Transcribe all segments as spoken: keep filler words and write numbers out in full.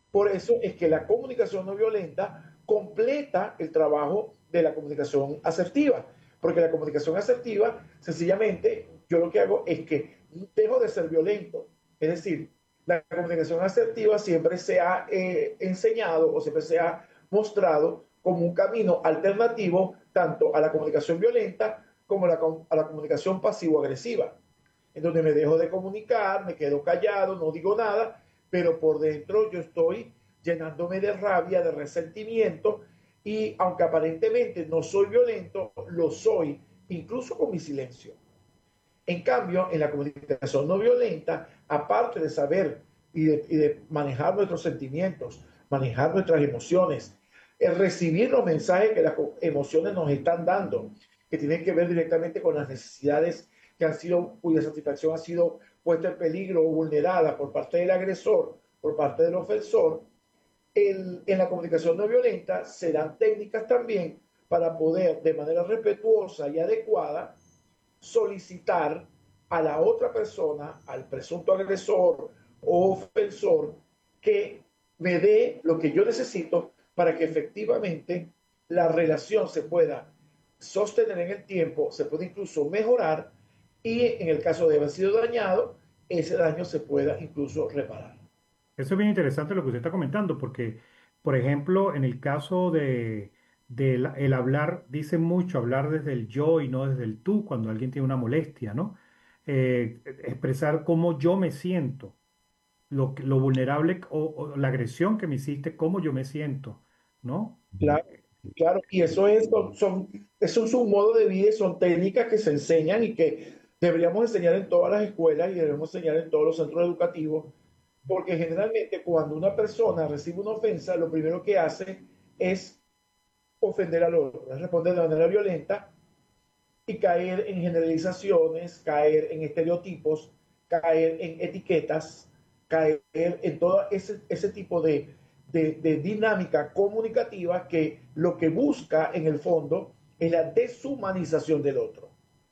Por eso es que la comunicación no violenta completa el trabajo de la comunicación asertiva, porque la comunicación asertiva, sencillamente, yo lo que hago es que dejo de ser violento. Es decir, la comunicación asertiva siempre se ha eh, enseñado o siempre se ha mostrado como un camino alternativo tanto a la comunicación violenta como a la, a la comunicación pasivo-agresiva, en donde me dejo de comunicar, me quedo callado, no digo nada, pero por dentro yo estoy llenándome de rabia, de resentimiento, y aunque aparentemente no soy violento, lo soy, incluso con mi silencio. En cambio, en la comunicación no violenta, aparte de saber y de, y de manejar nuestros sentimientos, manejar nuestras emociones, es recibir los mensajes que las emociones nos están dando, que tienen que ver directamente con las necesidades que han sido, cuya satisfacción ha sido puesta en peligro o vulnerada por parte del agresor, por parte del ofensor. El, en la comunicación no violenta se dan técnicas también para poder de manera respetuosa y adecuada solicitar a la otra persona, al presunto agresor o ofensor, que me dé lo que yo necesito para que efectivamente la relación se pueda sostener en el tiempo, se pueda incluso mejorar y en el caso de haber sido dañado, ese daño se pueda incluso reparar. Eso es bien interesante lo que usted está comentando, porque, por ejemplo, en el caso de, de la- el hablar, dice mucho hablar desde el yo y no desde el tú cuando alguien tiene una molestia, ¿no? Eh, expresar cómo yo me siento, lo, que- lo vulnerable o, o la agresión que me hiciste, cómo yo me siento, ¿no? Claro, claro, y eso es, son, son- eso es un modo de vida y son técnicas que se enseñan y que deberíamos enseñar en todas las escuelas y debemos enseñar en todos los centros educativos, porque generalmente cuando una persona recibe una ofensa, lo primero que hace es ofender al otro, es responder de manera violenta y caer en generalizaciones, caer en estereotipos, caer en etiquetas, caer en todo ese, ese tipo de, de, de dinámica comunicativa que lo que busca en el fondo es la deshumanización del otro.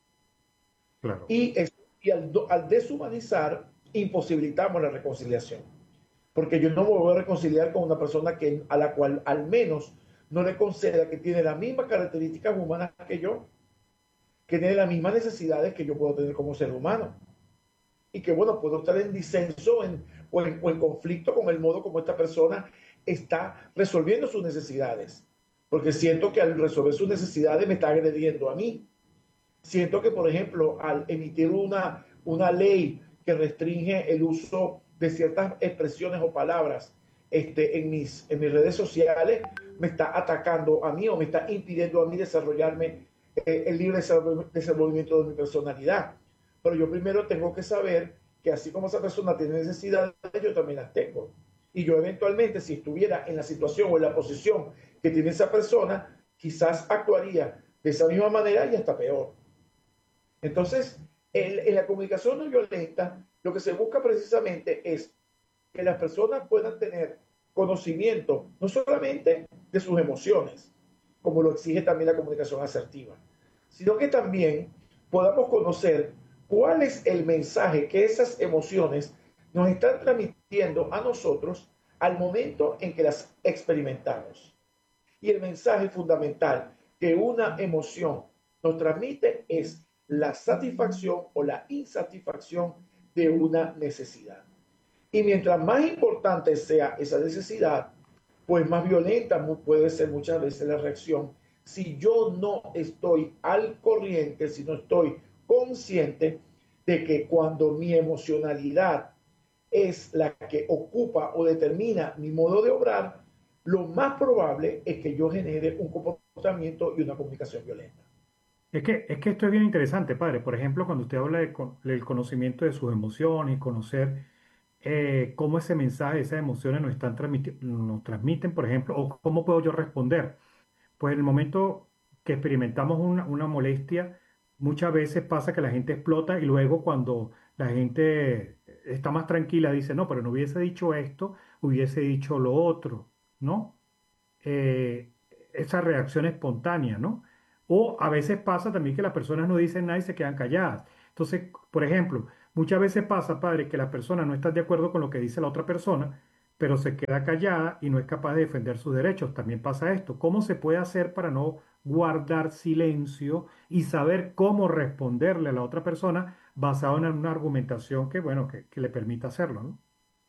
Claro. Y, es, y al, al deshumanizar, imposibilitamos la reconciliación. Porque yo no me voy a reconciliar con una persona que, a la cual al menos no le conceda que tiene las mismas características humanas que yo, que tiene las mismas necesidades que yo puedo tener como ser humano. Y que, bueno, puedo estar en disenso en, o, en, o en conflicto con el modo como esta persona está resolviendo sus necesidades. Porque siento que al resolver sus necesidades me está agrediendo a mí. Siento que, por ejemplo, al emitir una, una ley que restringe el uso de ciertas expresiones o palabras este, en, mis, en mis redes sociales, me está atacando a mí o me está impidiendo a mí desarrollarme eh, el libre desenvolvimiento de mi personalidad. Pero yo primero tengo que saber que así como esa persona tiene necesidades, yo también las tengo. Y yo eventualmente, si estuviera en la situación o en la posición que tiene esa persona, quizás actuaría de esa misma manera y hasta peor. Entonces, en, en la comunicación no violenta, lo que se busca precisamente es que las personas puedan tener conocimiento no solamente de sus emociones, como lo exige también la comunicación asertiva, sino que también podamos conocer cuál es el mensaje que esas emociones nos están transmitiendo a nosotros al momento en que las experimentamos. Y el mensaje fundamental que una emoción nos transmite es la satisfacción o la insatisfacción de una necesidad. Y mientras más importante sea esa necesidad, pues más violenta puede ser muchas veces la reacción. Si yo no estoy al corriente, si no estoy consciente de que cuando mi emocionalidad es la que ocupa o determina mi modo de obrar, lo más probable es que yo genere un comportamiento y una comunicación violenta. Es que, es que esto es bien interesante, padre. Por ejemplo, cuando usted habla de con- del conocimiento de sus emociones, conocer eh, cómo ese mensaje, esas emociones nos están transmiti- nos transmiten, por ejemplo, o cómo puedo yo responder. Pues en el momento que experimentamos una, una molestia, muchas veces pasa que la gente explota y luego cuando la gente está más tranquila dice, no, pero no hubiese dicho esto, hubiese dicho lo otro, ¿no? Eh, esa reacción espontánea, ¿no? O a veces pasa también que las personas no dicen nada y se quedan calladas. Entonces, por ejemplo, muchas veces pasa, padre, que las personas no están de acuerdo con lo que dice la otra persona, pero se queda callada y no es capaz de defender sus derechos. También pasa esto. ¿Cómo se puede hacer para no guardar silencio y saber cómo responderle a la otra persona basado en una argumentación que, bueno, que, que le permita hacerlo, ¿no?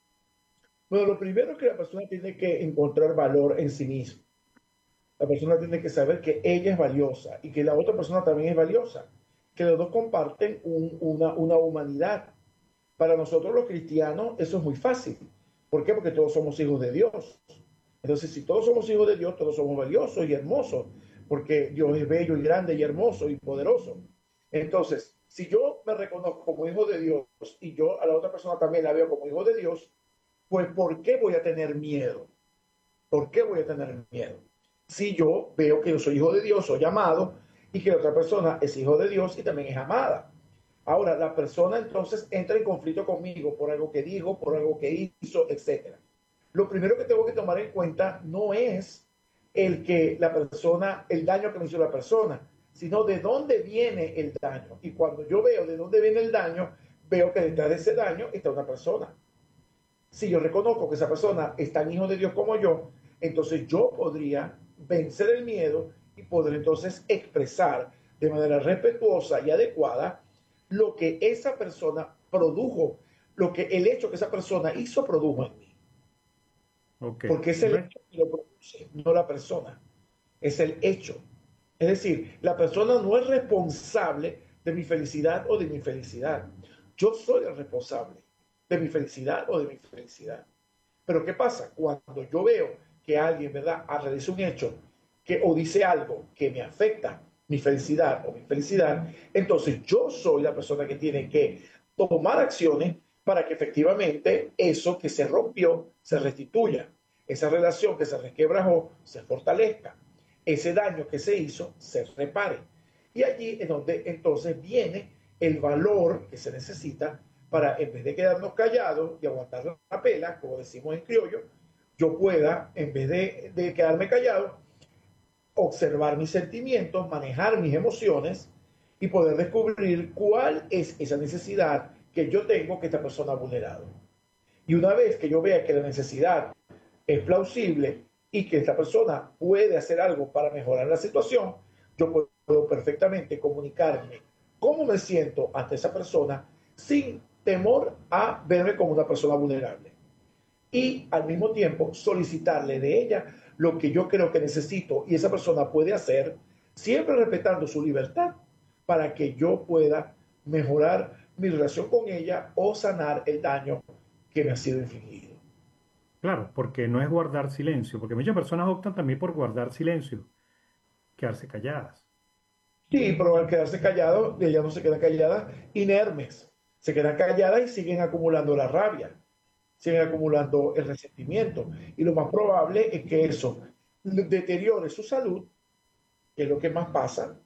Bueno, lo primero es que la persona tiene que encontrar valor en sí misma. La persona tiene que saber que ella es valiosa y que la otra persona también es valiosa, que los dos comparten un- una, una humanidad. Para nosotros los cristianos eso es muy fácil. ¿Por qué? Porque todos somos hijos de Dios. Entonces, si todos somos hijos de Dios, todos somos valiosos y hermosos, porque Dios es bello y grande y hermoso y poderoso. Entonces, si yo me reconozco como hijo de Dios y yo a la otra persona también la veo como hijo de Dios, pues ¿por qué voy a tener miedo? ¿Por qué voy a tener miedo? Si yo veo que yo soy hijo de Dios, soy amado, y que la otra persona es hijo de Dios y también es amada. Ahora, la persona entonces entra en conflicto conmigo por algo que dijo, por algo que hizo, etcétera. Lo primero que tengo que tomar en cuenta no es el que la persona, el daño que me hizo la persona, sino de dónde viene el daño. Y cuando yo veo de dónde viene el daño, veo que detrás de ese daño está una persona. Si yo reconozco que esa persona es tan hijo de Dios como yo, entonces yo podría vencer el miedo y poder entonces expresar de manera respetuosa y adecuada lo que esa persona produjo, lo que el hecho que esa persona hizo produjo en mí. Ok. Porque es el ¿Ves? hecho que lo produce, no la persona. Es el hecho. Es decir, la persona no es responsable de mi felicidad o de mi felicidad. Yo soy el responsable de mi felicidad o de mi felicidad. Pero ¿qué pasa? Cuando yo veo que alguien, ¿verdad?, realiza un hecho que, o dice algo que me afecta mi felicidad o mi felicidad, entonces yo soy la persona que tiene que tomar acciones para que efectivamente eso que se rompió se restituya, esa relación que se resquebrajó se fortalezca, ese daño que se hizo se repare. Y allí es donde entonces viene el valor que se necesita para, en vez de quedarnos callados y aguantar la pela, como decimos en criollo, yo pueda, en vez de, de quedarme callado, observar mis sentimientos, manejar mis emociones y poder descubrir cuál es esa necesidad que yo tengo que esta persona ha vulnerado. Y una vez que yo vea que la necesidad es plausible y que esta persona puede hacer algo para mejorar la situación, yo puedo perfectamente comunicarme cómo me siento ante esa persona sin temor a verme como una persona vulnerable. Y al mismo tiempo solicitarle de ella lo que yo creo que necesito y esa persona puede hacer, siempre respetando su libertad, para que yo pueda mejorar mi relación con ella o sanar el daño que me ha sido infligido. Claro, porque no es guardar silencio, porque muchas personas optan también por guardar silencio, quedarse calladas. Sí, pero al quedarse callado, ella no se queda callada, inermes. Se quedan calladas y siguen acumulando la rabia, siguen acumulando el resentimiento. Y lo más probable es que eso deteriore su salud, que es lo que más pasa,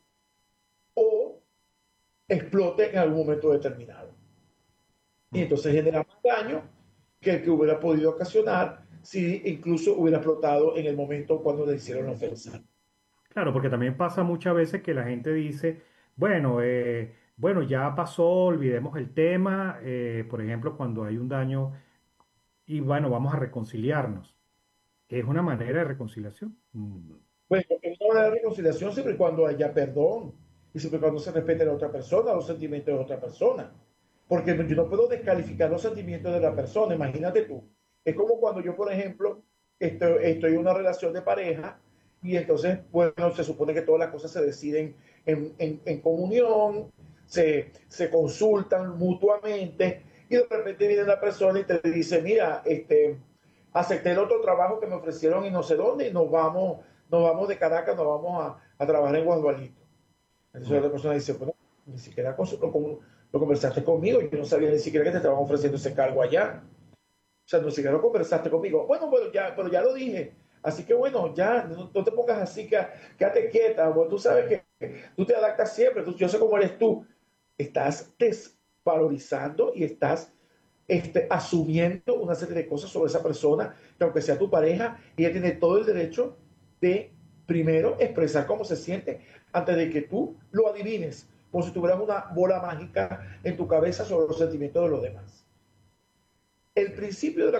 o explote en algún momento determinado. Y Ok. entonces genera más daño que el que hubiera podido ocasionar si incluso hubiera explotado en el momento cuando le hicieron la ofensa. Claro, porque también pasa muchas veces que la gente dice, bueno, eh, bueno, ya pasó, olvidemos el tema, eh, por ejemplo, cuando hay un daño y bueno, vamos a reconciliarnos. Es una manera de reconciliación. Mm. Bueno, es una reconciliación siempre y cuando haya perdón y siempre y cuando se respete a la otra persona, los sentimientos de la otra persona. Porque yo no puedo descalificar los sentimientos de la persona, imagínate tú. Es como cuando yo, por ejemplo, estoy, estoy en una relación de pareja y entonces, bueno, se supone que todas las cosas se deciden en, en, en comunión, se, se consultan mutuamente y de repente viene una persona y te dice, mira, este, acepté el otro trabajo que me ofrecieron y no sé dónde y nos vamos, nos vamos de Caracas, nos vamos a, a trabajar en Guadualito. Entonces la Oh, otra persona dice, bueno, ni siquiera con, lo, lo, conversaste conmigo, yo no sabía ni siquiera que te estaban ofreciendo ese cargo allá. O sea, ni siquiera lo conversaste conmigo. Bueno, bueno, ya, pero ya lo dije. Así que bueno, ya, no, no te pongas así, que, quédate quieta. Bueno, tú sabes que tú te adaptas siempre, tú, yo sé cómo eres tú. Estás desvalorizando y estás este, asumiendo una serie de cosas sobre esa persona, que aunque sea tu pareja, ella tiene todo el derecho de primero expresar cómo se siente antes de que tú lo adivines, como si tuvieras una bola mágica en tu cabeza sobre los sentimientos de los demás. El principio de la comunicación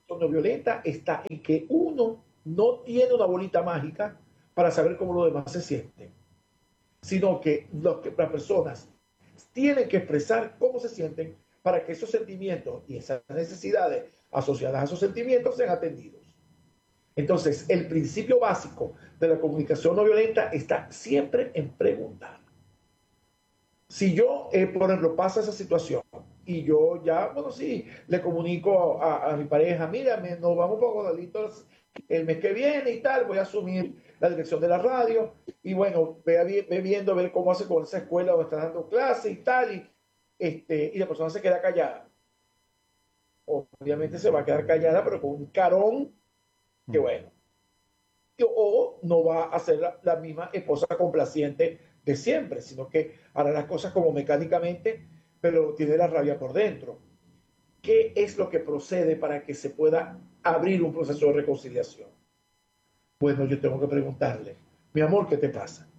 no violenta está en que uno no tiene una bolita mágica para saber cómo los demás se sienten, sino que, los que las personas tienen que expresar cómo se sienten para que esos sentimientos y esas necesidades asociadas a esos sentimientos sean atendidos. Entonces, el principio básico de la comunicación no violenta está siempre en preguntar. Si yo, eh, por ejemplo, pasa esa situación y yo ya, bueno, sí, le comunico a, a mi pareja, mírame, nos vamos para Guadalitos el mes que viene y tal, voy a asumir la dirección de la radio y bueno, ve, ve viendo, ver cómo hace con esa escuela donde está dando clase y tal, y, este, y la persona se queda callada. Obviamente se va a quedar callada, pero con un carón, que bueno. O no va a ser la, la misma esposa complaciente de siempre, sino que hará las cosas como mecánicamente, pero tiene la rabia por dentro. ¿Qué es lo que procede para que se pueda abrir un proceso de reconciliación? Bueno, yo tengo que preguntarle, mi amor, ¿qué te pasa?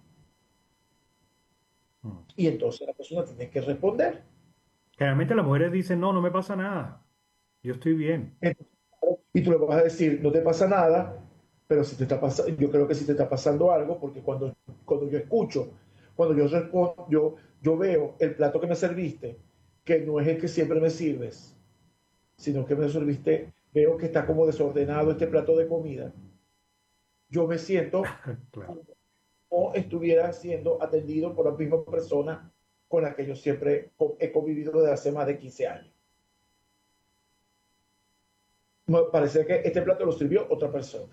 Mm. Y entonces la persona tiene que responder. Generalmente las mujeres dicen, no, no me pasa nada, yo estoy bien. Y tú le vas a decir, no te pasa nada, pero si te está pasando, yo creo que sí te está pasando algo, porque cuando, cuando yo escucho, cuando yo respondo, yo, yo veo el plato que me serviste, que no es el que siempre me sirves, sino que me serviste, veo que está como desordenado este plato de comida. Yo me siento Claro. como estuviera siendo atendido por la misma persona con la que yo siempre he convivido desde hace más de quince años. Me parece que este plato lo sirvió otra persona.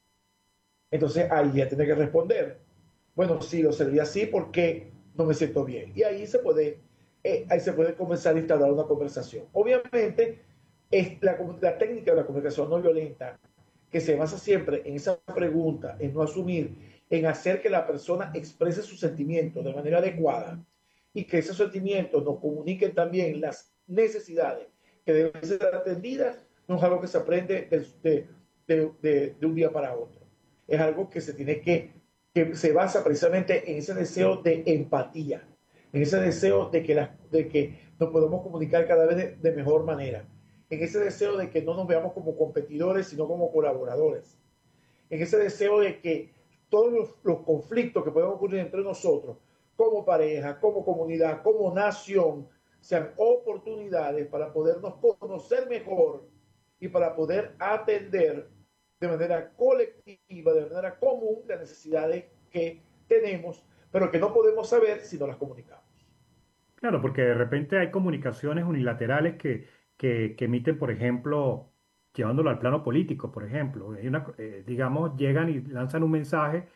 Entonces ahí ya tiene que responder. Bueno, sí, lo serví así porque no me siento bien. Y ahí se puede, eh, ahí se puede comenzar a instalar una conversación. Obviamente, es la, la técnica de la comunicación no violenta, que se basa siempre en esa pregunta, en no asumir, en hacer que la persona exprese sus sentimientos de manera adecuada y que esos sentimientos nos comuniquen también las necesidades que deben ser atendidas, no es algo que se aprende de, de, de, de, de un día para otro. Es algo que se tiene que, que se basa precisamente en ese deseo de empatía, en ese deseo de que, la, de que nos podamos comunicar cada vez de, de mejor manera, en ese deseo de que no nos veamos como competidores, sino como colaboradores, en ese deseo de que todos los, los conflictos que pueden ocurrir entre nosotros, como pareja, como comunidad, como nación, sean oportunidades para podernos conocer mejor y para poder atender de manera colectiva, de manera común, las necesidades que tenemos, pero que no podemos saber si no las comunicamos. Claro, porque de repente hay comunicaciones unilaterales que, que, que emiten, por ejemplo, llevándolo al plano político, por ejemplo. Hay una, eh, digamos, llegan y lanzan un mensaje,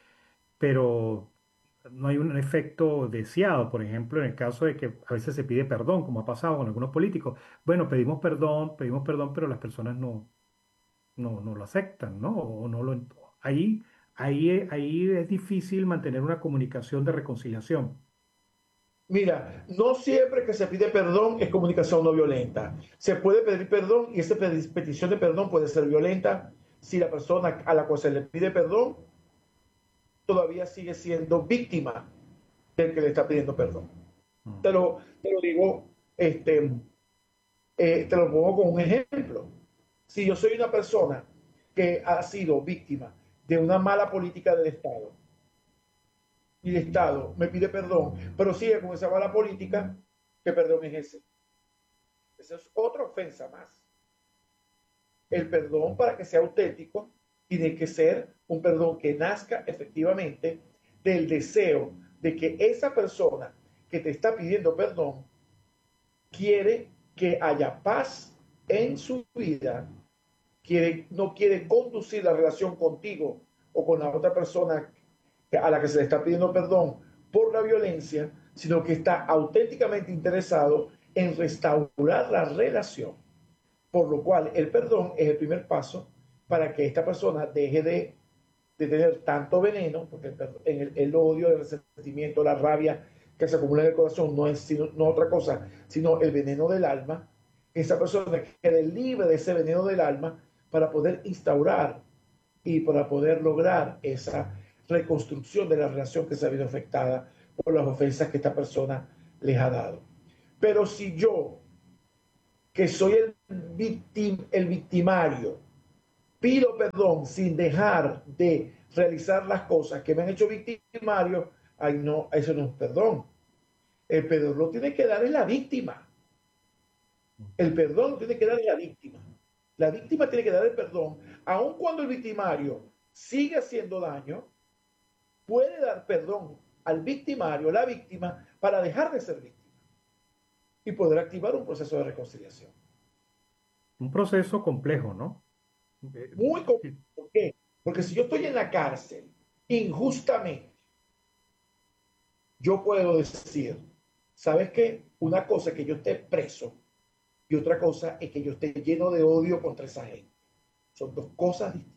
pero no hay un efecto deseado. Por ejemplo, en el caso de que a veces se pide perdón, como ha pasado con algunos políticos. Bueno, pedimos perdón, pedimos perdón, pero las personas no, no, no lo aceptan, ¿no? O no lo, ahí, ahí, ahí es difícil mantener una comunicación de reconciliación. Mira, no siempre que se pide perdón es comunicación no violenta. Se puede pedir perdón y esa petición de perdón puede ser violenta si la persona a la cual se le pide perdón todavía sigue siendo víctima del que le está pidiendo perdón. Mm. Te lo, te lo digo, este, eh, te lo pongo con un ejemplo. Si yo soy una persona que ha sido víctima de una mala política del Estado y el Estado me pide perdón, pero sigue con esa mala política, ¿qué perdón es ese? Esa es otra ofensa más. El perdón, para que sea auténtico, tiene que ser un perdón que nazca efectivamente del deseo de que esa persona que te está pidiendo perdón quiere que haya paz en su vida, quiere, no quiere conducir la relación contigo o con la otra persona a la que se le está pidiendo perdón por la violencia, sino que está auténticamente interesado en restaurar la relación. Por lo cual el perdón es el primer paso para que esta persona deje de, de tener tanto veneno, porque el, el, el odio, el resentimiento, la rabia que se acumula en el corazón no es sino, no otra cosa, sino el veneno del alma. Esa persona quede libre de ese veneno del alma para poder instaurar y para poder lograr esa reconstrucción de la relación que se ha visto afectada por las ofensas que esta persona les ha dado. Pero si yo que soy el, victim, el victimario, pido perdón sin dejar de realizar las cosas que me han hecho victimario, ay no, eso no es perdón. El perdón lo tiene que dar es la víctima. El perdón lo tiene que dar es la víctima. La víctima tiene que dar el perdón, aun cuando el victimario sigue haciendo daño, puede dar perdón al victimario, la víctima, para dejar de ser víctima y poder activar un proceso de reconciliación. Un proceso complejo, ¿no? Eh, Muy complejo. sí. ¿Por qué? Porque si yo estoy en la cárcel injustamente, yo puedo decir, ¿sabes qué? Una cosa es que yo esté preso y otra cosa es que yo esté lleno de odio contra esa gente. Son dos cosas distintas.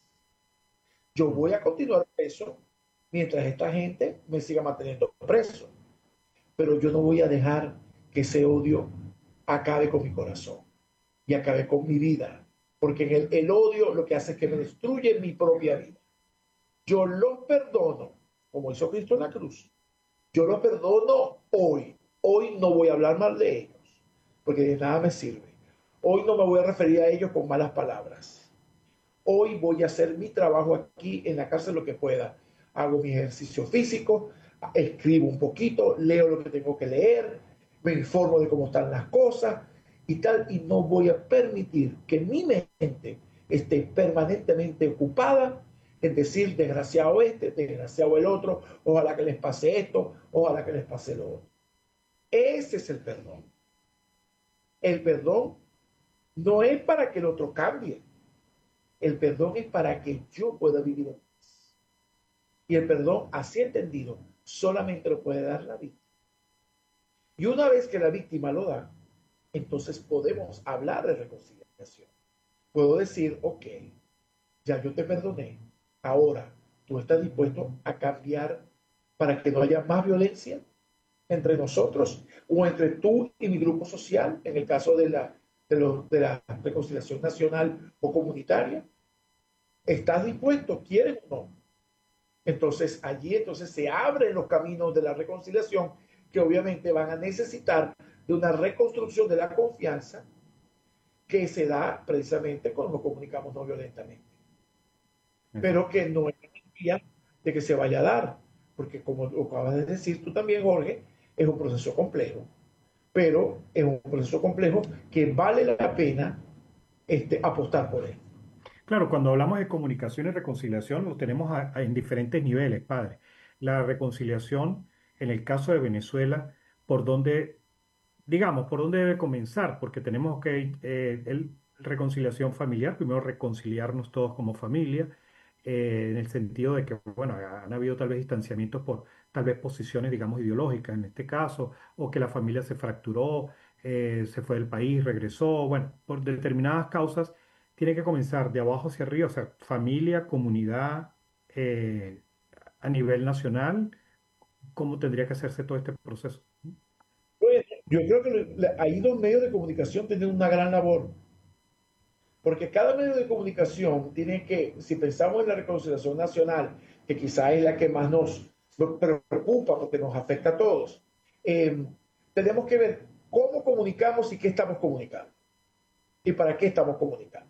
Yo voy a continuar preso mientras esta gente me siga manteniendo preso, pero yo no voy a dejar que ese odio acabe con mi corazón y acabe con mi vida, porque en el, el odio lo que hace es que me destruye mi propia vida. Yo los perdono, como hizo Cristo en la cruz. Yo los perdono hoy. Hoy no voy a hablar mal de ellos, porque de nada me sirve. Hoy no me voy a referir a ellos con malas palabras. Hoy voy a hacer mi trabajo aquí en la cárcel lo que pueda. Hago mi ejercicio físico, escribo un poquito, leo lo que tengo que leer, me informo de cómo están las cosas y tal, y no voy a permitir que mi mente esté permanentemente ocupada en decir desgraciado este, desgraciado el otro, ojalá que les pase esto, ojalá que les pase lo otro. Ese es el perdón. El perdón no es para que el otro cambie. El perdón es para que yo pueda vivir en paz. Y el perdón, así entendido, solamente lo puede dar la víctima. Y una vez que la víctima lo da, entonces podemos hablar de reconciliación. Puedo decir, ok, ya yo te perdoné, ahora tú estás dispuesto a cambiar para que no haya más violencia entre nosotros o entre tú y mi grupo social, en el caso de la, de, lo, de la reconciliación nacional o comunitaria. ¿Estás dispuesto? ¿Quieres o no? Entonces allí entonces se abren los caminos de la reconciliación que obviamente van a necesitar de una reconstrucción de la confianza que se da precisamente cuando nos comunicamos no violentamente. Pero que no es garantía de que se vaya a dar, porque como lo acabas de decir tú también, Jorge, es un proceso complejo, pero es un proceso complejo que vale la pena este, apostar por él. Claro, cuando hablamos de comunicación y reconciliación, lo tenemos a- a- en diferentes niveles, padre. La reconciliación, en el caso de Venezuela, por dónde, digamos, por dónde debe comenzar, porque tenemos que, eh, el, reconciliación familiar, primero reconciliarnos todos como familia, eh, en el sentido de que, bueno, han habido tal vez distanciamientos por tal vez posiciones, digamos, ideológicas en este caso, o que la familia se fracturó, eh, se fue del país, regresó, bueno, por determinadas causas tiene que comenzar de abajo hacia arriba, o sea, familia, comunidad, eh, a nivel nacional, cómo tendría que hacerse todo este proceso. Pues, yo creo que ahí los medios de comunicación tienen una gran labor, porque cada medio de comunicación tiene que, si pensamos en la reconciliación nacional, que quizá es la que más nos, nos preocupa porque nos afecta a todos, eh, tenemos que ver cómo comunicamos y qué estamos comunicando y para qué estamos comunicando.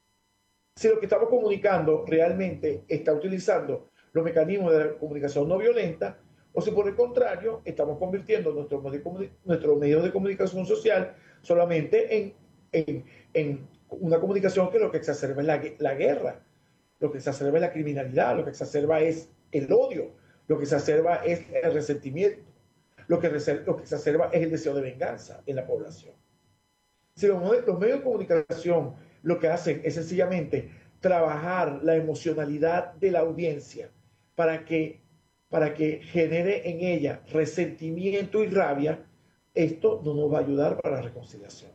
Si lo que estamos comunicando realmente está utilizando los mecanismos de la comunicación no violenta, o si por el contrario estamos convirtiendo nuestros nuestro medios de comunicación social solamente en, en, en, una comunicación que lo que exacerba es la, la guerra, lo que exacerba es la criminalidad, lo que exacerba es el odio, lo que exacerba es el resentimiento, lo que, lo que exacerba es el deseo de venganza en la población. Si los, los medios de comunicación lo que hacen es sencillamente trabajar la emocionalidad de la audiencia para que, para que genere en ella resentimiento y rabia, esto no nos va a ayudar para la reconciliación.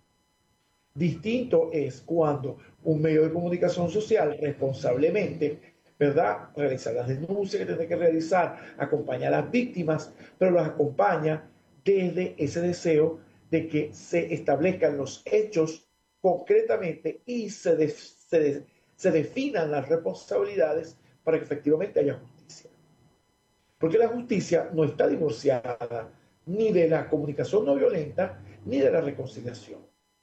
Distinto es cuando un medio de comunicación social responsablemente, ¿verdad?, realiza las denuncias que tiene que realizar, acompaña a las víctimas, pero las acompaña desde ese deseo de que se establezcan los hechos concretamente y se, de, se, de, se definan las responsabilidades para que efectivamente haya justicia. Porque la justicia no está divorciada ni de la comunicación no violenta ni de la reconciliación.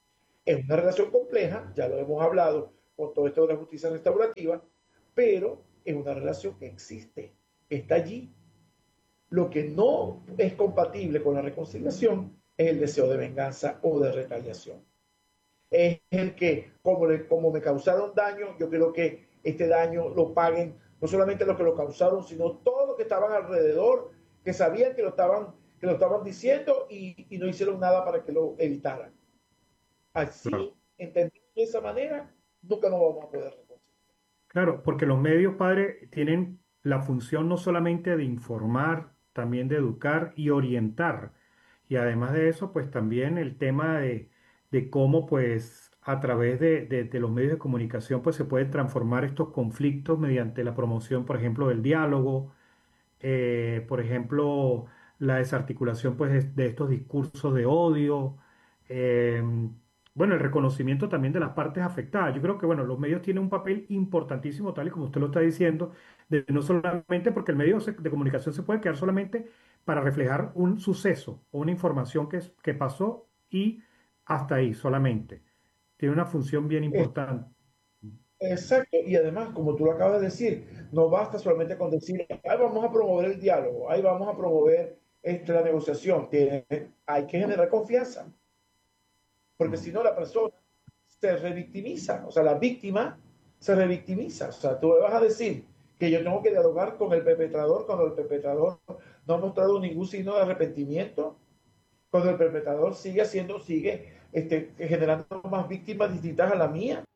Es una relación compleja, ya lo hemos hablado con todo esto de la justicia restaurativa, pero es una relación que existe, que está allí. Lo que no es compatible con la reconciliación es el deseo de venganza o de retaliación. Es el que, como, le, como me causaron daño, yo quiero que este daño lo paguen no solamente los que lo causaron, sino todos los que estaban alrededor, que sabían que lo estaban, que lo estaban diciendo y, y no hicieron nada para que lo evitaran. Claro. Así, entendido de esa manera, nunca nos vamos a poder reconciliar. Claro, porque los medios, padre, tienen la función no solamente de informar, también de educar y orientar. Y además de eso, pues también el tema de, de cómo, pues, a través de, de- de los medios de comunicación, pues se pueden transformar estos conflictos mediante la promoción, por ejemplo, del diálogo, eh, por ejemplo, la desarticulación pues, de, de estos discursos de odio, eh, bueno, el reconocimiento también de las partes afectadas. Yo creo que bueno, los medios tienen un papel importantísimo, tal y como usted lo está diciendo, de, no solamente porque el medio se- de comunicación se puede quedar solamente para reflejar un suceso o una información que, es- que pasó y hasta ahí solamente. Tiene una función bien Eh, importante. Exacto, y además, como tú lo acabas de decir, no basta solamente con decir, ahí vamos a promover el diálogo, ahí vamos a promover este, la negociación. Tiene- hay que generar confianza, porque si Mm. no la persona se revictimiza, o sea, la víctima se revictimiza. O sea, tú me vas a decir que yo tengo que dialogar con el perpetrador cuando el perpetrador no ha mostrado ningún signo de arrepentimiento, cuando el perpetrador sigue haciendo, sigue este, generando más víctimas distintas a la mía,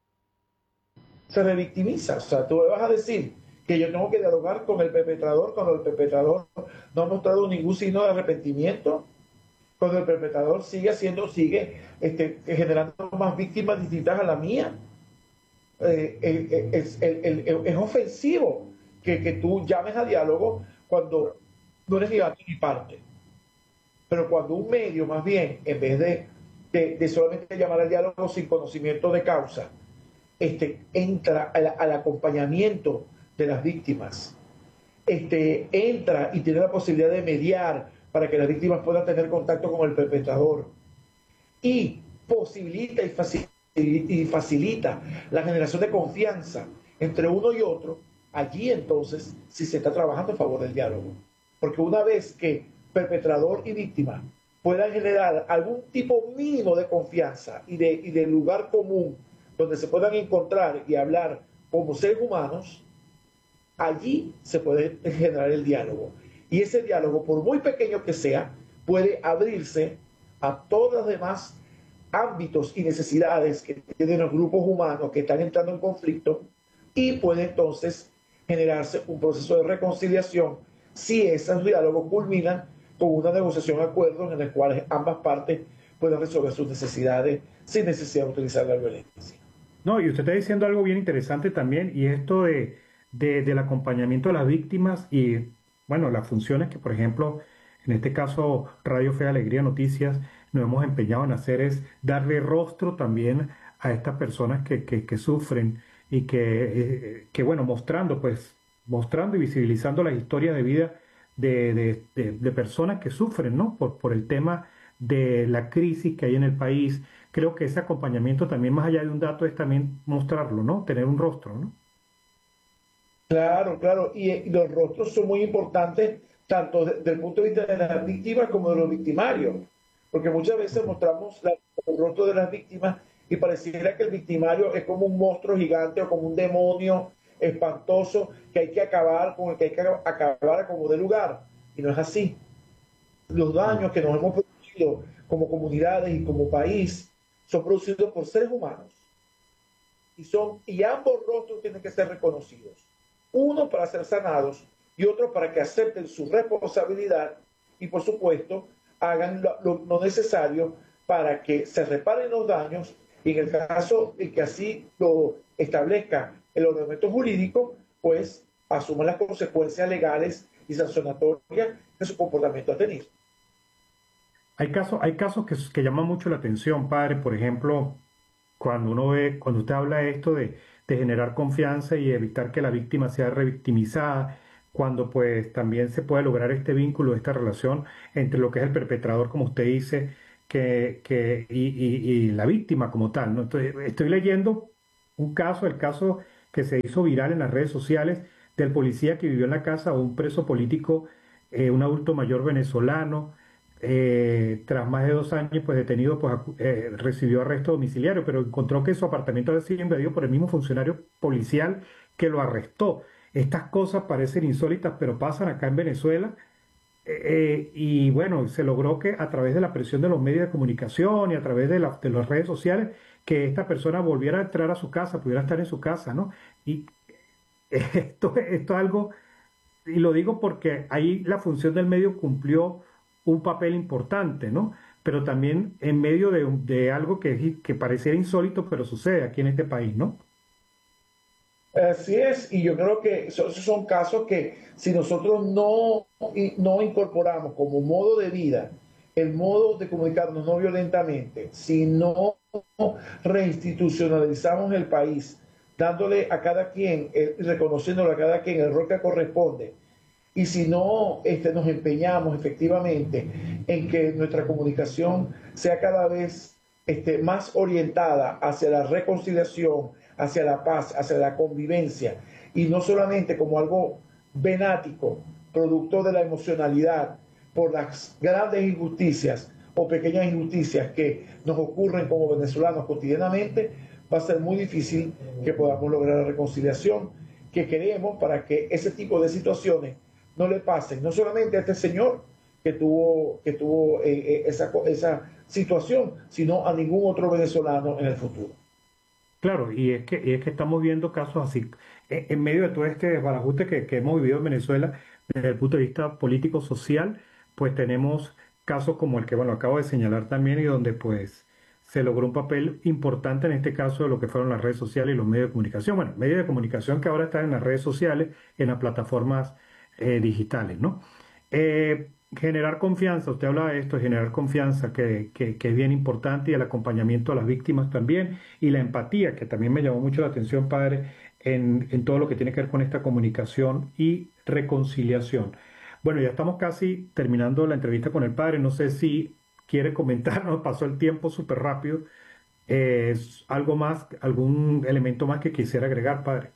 se revictimiza. O sea, tú me vas a decir que yo tengo que dialogar con el perpetrador cuando el perpetrador no ha mostrado ningún signo de arrepentimiento, cuando el perpetrador sigue haciendo, sigue este, generando más víctimas distintas a la mía. Eh, eh, es, el, el, el, es, ofensivo que, que, tú llames a diálogo cuando no eres ni parte ni parte. Pero cuando un medio, más bien, en vez de, de, de solamente llamar al diálogo sin conocimiento de causa, este, entra al, al acompañamiento de las víctimas, este, entra y tiene la posibilidad de mediar para que las víctimas puedan tener contacto con el perpetrador y posibilita y facilita, y facilita la generación de confianza entre uno y otro, allí entonces sí se está trabajando a favor del diálogo. Porque una vez que perpetrador y víctima puedan generar algún tipo mínimo de confianza y de, y de lugar común donde se puedan encontrar y hablar como seres humanos, allí se puede generar el diálogo. Y ese diálogo, por muy pequeño que sea, puede abrirse a todos los demás ámbitos y necesidades que tienen los grupos humanos que están entrando en conflicto y puede entonces generarse un proceso de reconciliación si esos diálogos culminan con una negociación de acuerdos en el cual ambas partes puedan resolver sus necesidades sin necesidad de utilizar la violencia. No, y usted está diciendo algo bien interesante también, y esto de, de- del acompañamiento a las víctimas y, bueno, las funciones que, por ejemplo, en este caso Radio Fe Alegría Noticias, nos hemos empeñado en hacer es darle rostro también a estas personas que, que, que sufren y que, eh, que, bueno, mostrando, pues, mostrando y visibilizando las historias de vida de, de, de- de personas que sufren, ¿no? Por, por el tema de la crisis que hay en el país. Creo que ese acompañamiento también, más allá de un dato, es también mostrarlo, ¿no? Tener un rostro, ¿no? Claro, claro, y, y los rostros son muy importantes tanto desde el punto de vista de las víctimas como de los victimarios, porque muchas veces Ujú. mostramos la, el rostro de las víctimas y pareciera que el victimario es como un monstruo gigante o como un demonio espantoso que hay que acabar, con el que hay que acabar como de lugar, y no es así. Los No. daños que nos hemos producido como comunidades y como país son producidos por seres humanos y, son, y ambos rostros tienen que ser reconocidos. Uno para ser sanados y otro para que acepten su responsabilidad y, por supuesto, hagan lo, lo, lo necesario para que se reparen los daños y en el caso de que así lo establezca el ordenamiento jurídico, pues asuman las consecuencias legales y sancionatorias de su comportamiento a tener. Hay casos, hay casos que, que llaman mucho la atención, padre. Por ejemplo, cuando uno ve, cuando usted habla de esto de, de generar confianza y evitar que la víctima sea revictimizada, cuando pues también se puede lograr este vínculo, esta relación entre lo que es el perpetrador, como usted dice, que, que, y, y- y la víctima como tal, ¿no? Entonces, estoy leyendo un caso, el caso que se hizo viral en las redes sociales del policía que vivió en la casa de un preso político, eh, un adulto mayor venezolano, eh, tras más de dos años pues detenido, pues acu- eh, recibió arresto domiciliario, pero encontró que su apartamento había sido invadido por el mismo funcionario policial que lo arrestó. Estas cosas parecen insólitas, pero pasan acá en Venezuela. Eh, y bueno, se logró que a través de la presión de los medios de comunicación y a través de, la- de las redes sociales, que esta persona volviera a entrar a su casa, pudiera estar en su casa, ¿no? Y esto, esto es algo, y lo digo porque ahí la función del medio cumplió un papel importante, ¿no? Pero también en medio de, un- de algo que, que pareciera insólito, pero sucede aquí en este país, ¿no? Así es, y yo creo que eso- esos son casos que si nosotros no, y- no incorporamos como modo de vida el modo de comunicarnos no violentamente, si no reinstitucionalizamos el país, dándole a cada quien, eh, reconociéndole a cada quien el rol que corresponde, y si no este, nos empeñamos efectivamente en que nuestra comunicación sea cada vez este, más orientada hacia la reconciliación, hacia la paz, hacia la convivencia, y no solamente como algo venático, producto de la emocionalidad por las grandes injusticias o pequeñas injusticias que nos ocurren como venezolanos cotidianamente, va a ser muy difícil que podamos lograr la reconciliación que queremos para que ese tipo de situaciones no le pasen, no solamente a este señor que tuvo, que tuvo eh, eh, esa, esa situación, sino a ningún otro venezolano en el futuro. Claro, y es que, y es que estamos viendo casos así. En, en medio de todo este desbarajuste que, que hemos vivido en Venezuela, desde el punto de vista político-social, pues tenemos casos como el que, bueno, acabo de señalar también y donde pues se logró un papel importante en este caso de lo que fueron las redes sociales y los medios de comunicación. Bueno, medios de comunicación que ahora están en las redes sociales, en las plataformas eh, digitales, ¿no? Eh, generar confianza, usted habla de esto, generar confianza, que, que, que es bien importante, y el acompañamiento a las víctimas también, y la empatía, que también me llamó mucho la atención, padre, en, en todo lo que tiene que ver con esta comunicación y reconciliación. Bueno, ya estamos casi terminando la entrevista con el padre, no sé si quiere comentar, nos pasó el tiempo súper rápido, eh, algo más, algún elemento más que quisiera agregar, padre.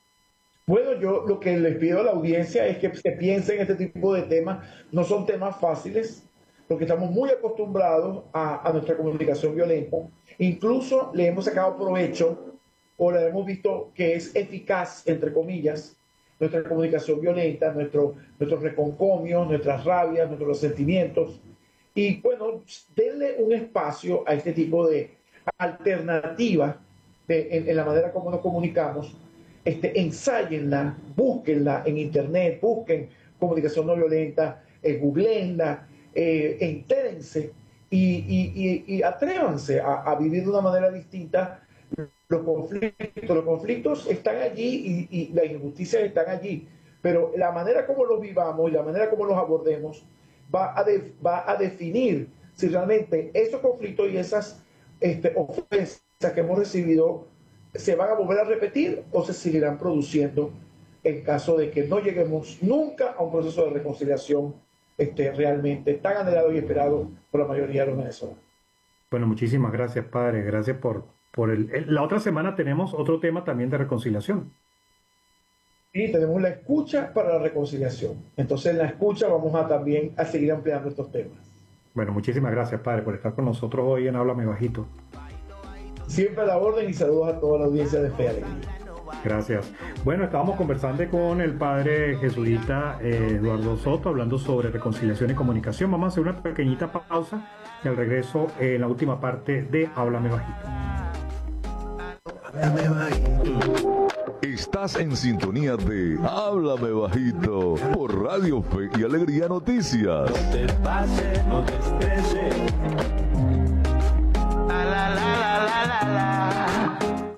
Bueno, yo lo que les pido a la audiencia es que se piense en este tipo de temas. No son temas fáciles, porque estamos muy acostumbrados a, a nuestra comunicación violenta. Incluso le hemos sacado provecho o le hemos visto que es eficaz, entre comillas, nuestra comunicación violenta, nuestro, nuestros reconcomios, nuestras rabias, nuestros resentimientos. Y bueno, denle un espacio a este tipo de alternativas de, en, en la manera como nos comunicamos, este, ensáyenla, búsquenla en internet, busquen comunicación no violenta, eh, googleenla, eh, entérense y, y, y, y atrévanse a, a, vivir de una manera distinta los conflictos. Los conflictos están allí y, y las injusticias están allí, pero la manera como los vivamos y la manera como los abordemos va a, de, va a definir si realmente esos conflictos y esas este, ofensas que hemos recibido se van a volver a repetir o se seguirán produciendo en caso de que no lleguemos nunca a un proceso de reconciliación este, realmente tan anhelado y esperado por la mayoría de los venezolanos. Bueno, muchísimas gracias, padre. Gracias por, por el, el- La otra semana tenemos otro tema también de reconciliación. Y tenemos la escucha para la reconciliación. Entonces en la escucha vamos a también a seguir ampliando estos temas. Bueno, muchísimas gracias, padre, por estar con nosotros hoy en Háblame Bajito. Siempre a la orden y saludos a toda la audiencia de Fe y Alegría. Gracias. Bueno, estábamos conversando con el padre jesuita eh, Eduardo Soto, hablando sobre reconciliación y comunicación. Vamos a hacer una pequeñita pausa y al regreso en la última parte de Háblame Bajito. Háblame bajito. Estás en sintonía de Háblame Bajito por Radio Fe y Alegría Noticias. No te pases, no te estreses. La, la, la, la, la, la.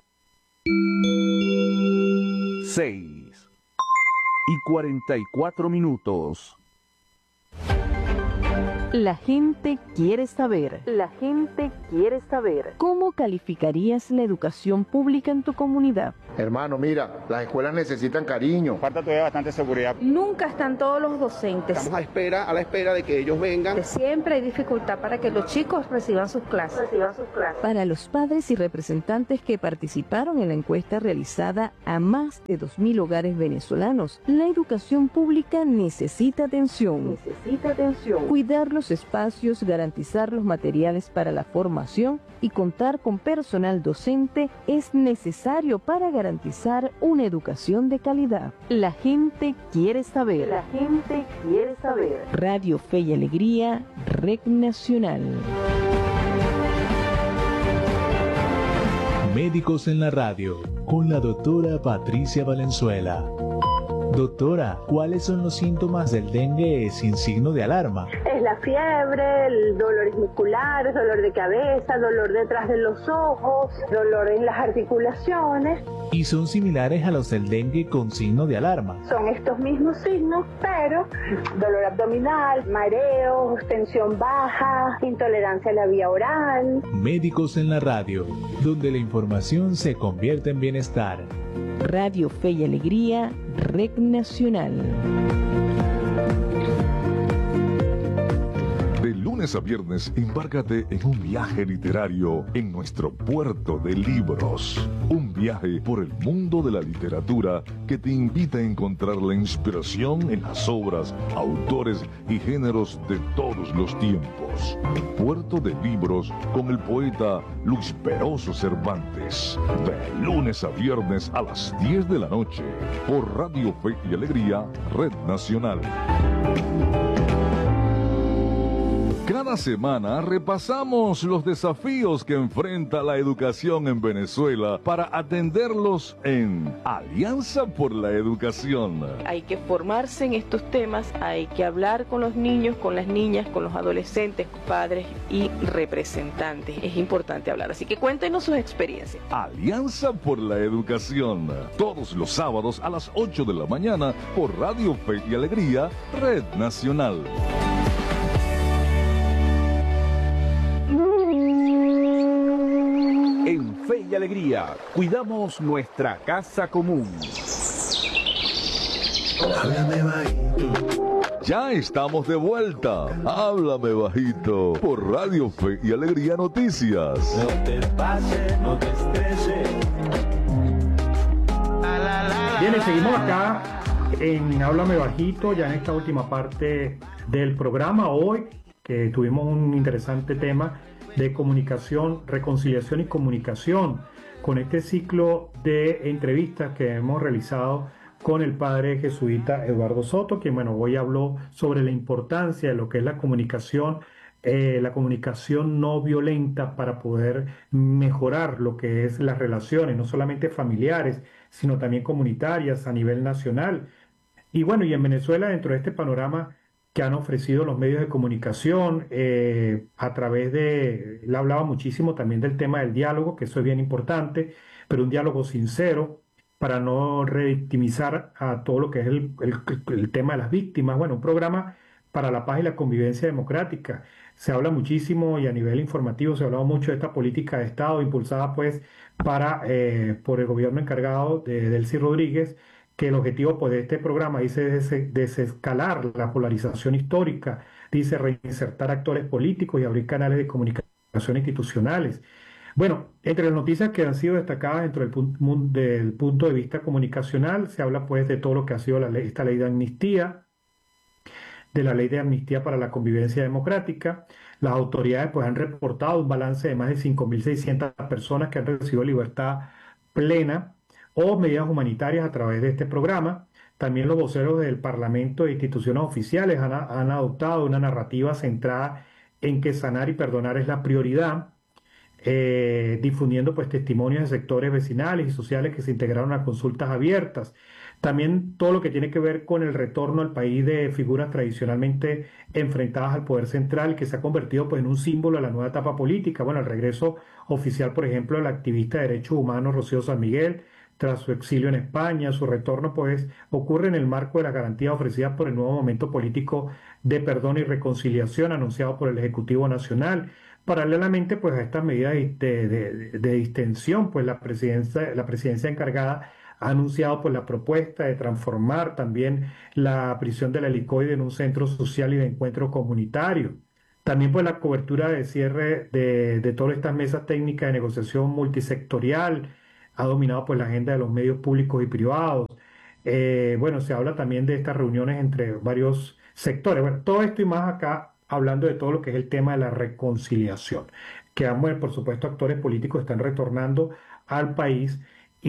seis y cuarenta y cuatro minutos. La gente quiere saber. La gente quiere saber. ¿Cómo calificarías la educación pública en tu comunidad? Hermano, mira, las escuelas necesitan cariño. Falta todavía bastante seguridad. Nunca están todos los docentes. Estamos a espera, a la espera de que ellos vengan. Siempre hay dificultad para que los chicos reciban sus clases. Reciban sus clases. Para los padres y representantes que participaron en la encuesta realizada a más de dos mil hogares venezolanos, la educación pública necesita atención. Necesita atención. Cuidar los espacios, garantizar los materiales para la formación y contar con personal docente es necesario para garantizar una educación de calidad. La gente quiere saber. La gente quiere saber. Radio Fe y Alegría, Red Nacional. Médicos en la radio, con la doctora Patricia Valenzuela. Doctora, ¿cuáles son los síntomas del dengue sin signo de alarma? Es la fiebre, el dolores musculares, dolor de cabeza, dolor detrás de los ojos, dolor en las articulaciones. ¿Y son similares a los del dengue con signo de alarma? Son estos mismos signos, pero dolor abdominal, mareos, tensión baja, intolerancia a la vía oral. Médicos en la radio, donde la información se convierte en bienestar. Radio Fe y Alegría, Red Nacional. De lunes a viernes, embárcate en un viaje literario en nuestro puerto de libros. Un viaje por el mundo de la literatura que te invita a encontrar la inspiración en las obras, autores y géneros de todos los tiempos. Puerto de Libros con el poeta Luis Peroso Cervantes. De lunes a viernes a las diez de la noche por Radio Fe y Alegría, Red Nacional. Cada semana repasamos los desafíos que enfrenta la educación en Venezuela para atenderlos en Alianza por la Educación. Hay que formarse en estos temas, hay que hablar con los niños, con las niñas, con los adolescentes, padres y representantes. Es importante hablar, así que cuéntenos sus experiencias. Alianza por la Educación, todos los sábados a las ocho de la mañana por Radio Fe y Alegría, Red Nacional. En Fe y Alegría, cuidamos nuestra casa común. Háblame bajito. Ya estamos de vuelta. Háblame bajito por Radio Fe y Alegría Noticias. No te pases, no te estreses. Bien, y seguimos acá en Háblame Bajito, ya en esta última parte del programa. Hoy que tuvimos un interesante tema de comunicación, reconciliación y comunicación, con este ciclo de entrevistas que hemos realizado con el padre jesuita Eduardo Soto, quien, bueno, hoy habló sobre la importancia de lo que es la comunicación, eh, la comunicación no violenta para poder mejorar lo que es las relaciones, no solamente familiares, sino también comunitarias a nivel nacional. Y bueno, y en Venezuela, dentro de este panorama que han ofrecido los medios de comunicación, eh, a través de, él hablaba muchísimo también del tema del diálogo, que eso es bien importante, pero un diálogo sincero para no revictimizar a todo lo que es el, el, el tema de las víctimas. Bueno, un programa para la paz y la convivencia democrática. Se habla muchísimo y a nivel informativo se ha hablado mucho de esta política de Estado impulsada pues para, eh, por el gobierno encargado de Delcy Rodríguez, que el objetivo pues, de este programa dice des desescalar la polarización histórica, dice reinsertar actores políticos y abrir canales de comunicación institucionales. Bueno, entre las noticias que han sido destacadas dentro del, punto, del punto de vista comunicacional, se habla pues de todo lo que ha sido la ley, esta ley de amnistía, de la ley de amnistía para la convivencia democrática. Las autoridades pues han reportado un balance de más de cinco mil seiscientas personas que han recibido libertad plena o medidas humanitarias a través de este programa. También los voceros del Parlamento e instituciones oficiales han, han adoptado una narrativa centrada en que sanar y perdonar es la prioridad, eh, difundiendo pues testimonios de sectores vecinales y sociales que se integraron a consultas abiertas. También todo lo que tiene que ver con el retorno al país de figuras tradicionalmente enfrentadas al poder central, que se ha convertido pues, en un símbolo de la nueva etapa política. Bueno, el regreso oficial, por ejemplo, de la activista de derechos humanos Rocío San Miguel, tras su exilio en España. Su retorno pues ocurre en el marco de las garantías ofrecidas por el nuevo momento político de perdón y reconciliación anunciado por el Ejecutivo Nacional. Paralelamente pues a estas medidas de, de, de, de distensión, pues la presidencia, la presidencia encargada ha anunciado pues la propuesta de transformar también la prisión de la Helicoide en un centro social y de encuentro comunitario. También pues la cobertura de cierre de, de todas estas mesas técnicas de negociación multisectorial ha dominado pues la agenda de los medios públicos y privados. Eh, bueno, se habla también de estas reuniones entre varios sectores. Bueno, todo esto y más acá hablando de todo lo que es el tema de la reconciliación, que ambos, por supuesto, actores políticos están retornando al país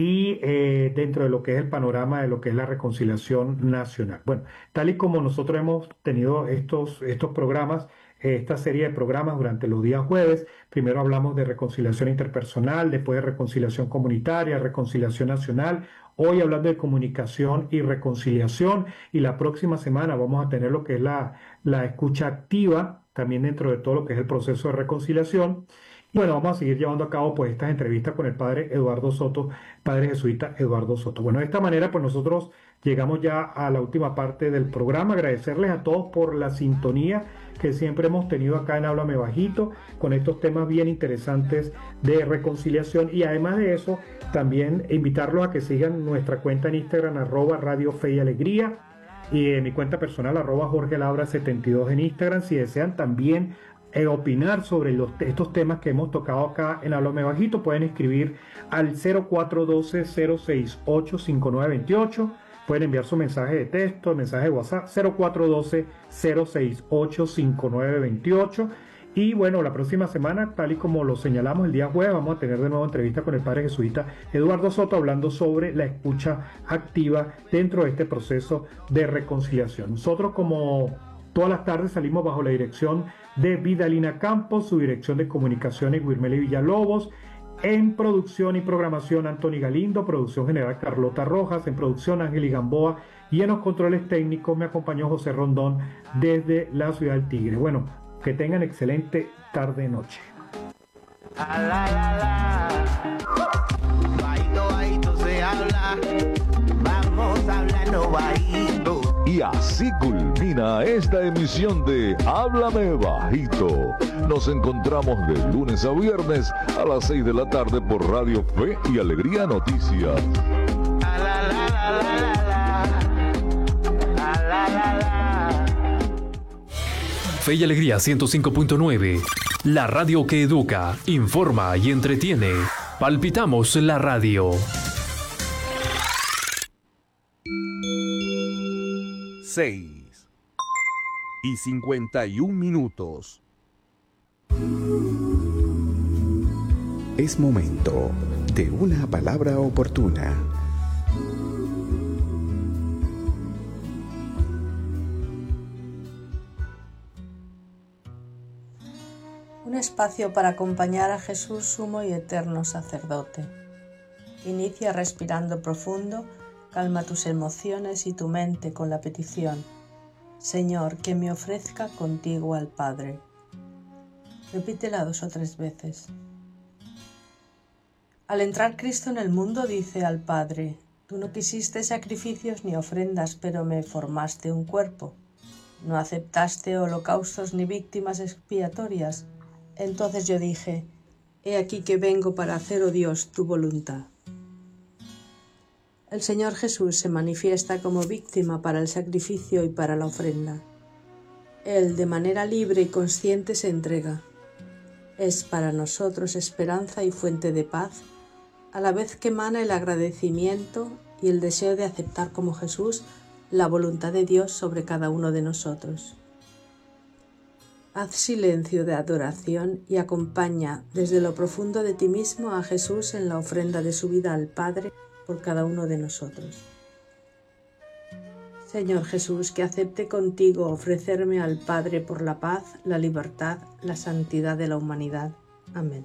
y eh, dentro de lo que es el panorama de lo que es la reconciliación nacional. Bueno, tal y como nosotros hemos tenido estos, estos programas, esta serie de programas durante los días jueves, primero hablamos de reconciliación interpersonal, después de reconciliación comunitaria, reconciliación nacional, hoy hablando de comunicación y reconciliación, y la próxima semana vamos a tener lo que es la, la escucha activa, también dentro de todo lo que es el proceso de reconciliación. Y bueno, vamos a seguir llevando a cabo pues estas entrevistas con el padre Eduardo Soto, padre jesuita Eduardo Soto. Bueno, de esta manera pues nosotros llegamos ya a la última parte del programa. Agradecerles a todos por la sintonía que siempre hemos tenido acá en Háblame Bajito con estos temas bien interesantes de reconciliación, y además de eso también invitarlos a que sigan nuestra cuenta en Instagram arroba Radio Fe y Alegría, y en mi cuenta personal arroba Jorge Labra setenta y dos en Instagram. Si desean también eh, opinar sobre los, estos temas que hemos tocado acá en Háblame Bajito, pueden escribir al cero cuatro uno dos cero seis ocho cinco nueve dos ocho. Pueden enviar su mensaje de texto, mensaje de WhatsApp, cero cuatro uno dos cero seis ocho cinco nueve dos ocho. Y bueno, la próxima semana, tal y como lo señalamos el día jueves, vamos a tener de nuevo entrevista con el padre jesuita Eduardo Soto, hablando sobre la escucha activa dentro de este proceso de reconciliación. Nosotros, como todas las tardes, salimos bajo la dirección de Vidalina Campos, su dirección de comunicaciones Guirmeli Villalobos. En producción y programación Antoni Galindo, producción general Carlota Rojas, en producción Ángel Gamboa, y en los controles técnicos me acompañó José Rondón desde la ciudad del Tigre. Bueno, que tengan excelente tarde-noche. Vamos hablando bajito. Y así culmina esta emisión de Háblame Bajito. Nos encontramos de lunes a viernes a las seis de la tarde por Radio Fe y Alegría Noticias. Fe y Alegría ciento cinco punto nueve. La radio que educa, informa y entretiene. Palpitamos la radio. seis y cincuenta y un minutos. Es momento de una palabra oportuna. Un espacio para acompañar a Jesús, sumo y eterno sacerdote. Inicia respirando profundo. Calma tus emociones y tu mente con la petición: Señor, que me ofrezca contigo al Padre. Repítela dos o tres veces. Al entrar Cristo en el mundo, dice al Padre: Tú no quisiste sacrificios ni ofrendas, pero me formaste un cuerpo. No aceptaste holocaustos ni víctimas expiatorias. Entonces yo dije: He aquí que vengo para hacer, oh Dios, tu voluntad. El Señor Jesús se manifiesta como víctima para el sacrificio y para la ofrenda. Él, de manera libre y consciente, se entrega. Es para nosotros esperanza y fuente de paz, a la vez que emana el agradecimiento y el deseo de aceptar como Jesús la voluntad de Dios sobre cada uno de nosotros. Haz silencio de adoración y acompaña desde lo profundo de ti mismo a Jesús en la ofrenda de su vida al Padre por cada uno de nosotros. Señor Jesús, que acepte contigo ofrecerme al Padre por la paz, la libertad, la santidad de la humanidad. Amén.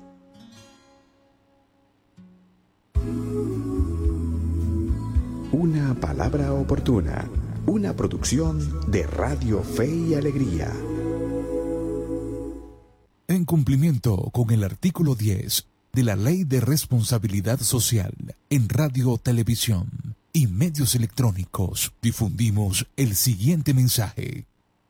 Una palabra oportuna, una producción de Radio Fe y Alegría. En cumplimiento con el artículo diez de la Ley de Responsabilidad Social en radio, televisión y medios electrónicos. Difundimos el siguiente mensaje.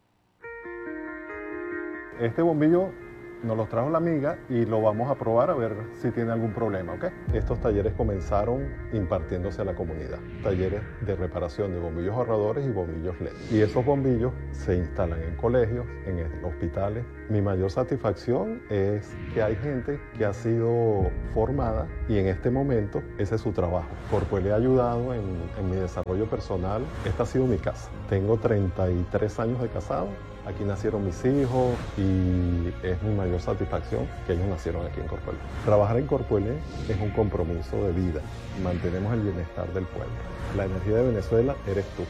Este bombillo nos lo trajo la amiga y lo vamos a probar a ver si tiene algún problema, ¿ok? Estos talleres comenzaron impartiéndose a la comunidad. Talleres de reparación de bombillos ahorradores y bombillos L E D. Y esos bombillos se instalan en colegios, en hospitales. Mi mayor satisfacción es que hay gente que ha sido formada y en este momento ese es su trabajo. Corpoel le ha ayudado en, en mi desarrollo personal. Esta ha sido mi casa. Tengo treinta y tres años de casado. Aquí nacieron mis hijos y es mi mayor satisfacción que ellos nacieron aquí en Corpoel. Trabajar en Corpoel es un compromiso de vida. Mantenemos el bienestar del pueblo. La energía de Venezuela eres tú.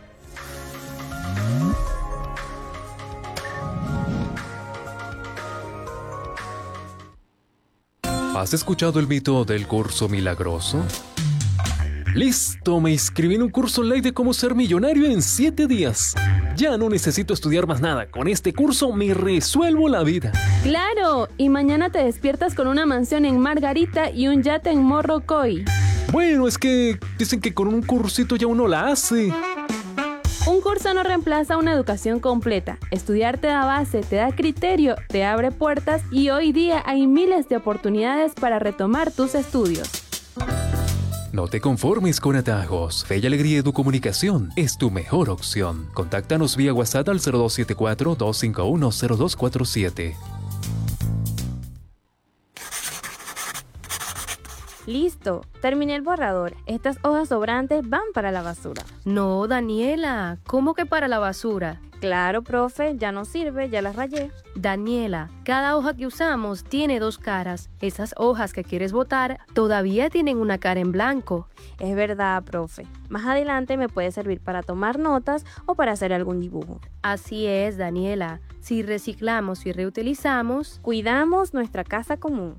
¿Has escuchado el mito del curso milagroso? Listo, me inscribí en un curso online de cómo ser millonario en siete días. Ya no necesito estudiar más nada. Con este curso me resuelvo la vida. ¡Claro! Y mañana te despiertas con una mansión en Margarita y un yate en Morrocoy. Bueno, es que dicen que con un cursito ya uno la hace. Un curso no reemplaza una educación completa. Estudiar te da base, te da criterio, te abre puertas y hoy día hay miles de oportunidades para retomar tus estudios. No te conformes con atajos. Fe y Alegría Educomunicación es tu mejor opción. Contáctanos vía WhatsApp al cero dos siete cuatro, dos cinco uno, cero dos cuatro siete. Listo, terminé el borrador. Estas hojas sobrantes van para la basura. No, Daniela, ¿cómo que para la basura? Claro, profe, ya no sirve, ya las rayé. Daniela, cada hoja que usamos tiene dos caras. Esas hojas que quieres botar todavía tienen una cara en blanco. Es verdad, profe. Más adelante me puede servir para tomar notas o para hacer algún dibujo. Así es, Daniela. Si reciclamos y reutilizamos, cuidamos nuestra casa común.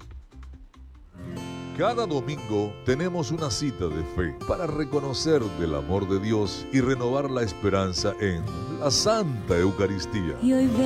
Cada domingo tenemos una cita de fe para reconocer del amor de Dios y renovar la esperanza en la Santa Eucaristía. Y hoy